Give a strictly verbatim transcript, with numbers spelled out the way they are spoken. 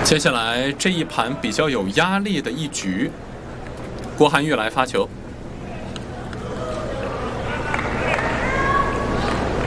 接下来这一盘比较有压力的一局，郭涵玉来发球。